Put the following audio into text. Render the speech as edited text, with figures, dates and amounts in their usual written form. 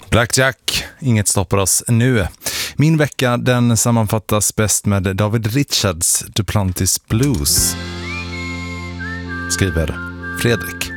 Blackjack, inget stoppar oss nu. Min vecka den sammanfattas bäst med David Richards Duplantis Blues. Skriver Fredrik.